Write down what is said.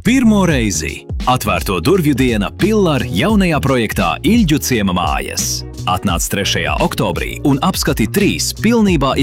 Pirmo reizi atvērto durvju diena Pillar jaunajā projektā Ilģu ciema mājas. Atnāc 3. oktobrī un apskati 3 pilnībā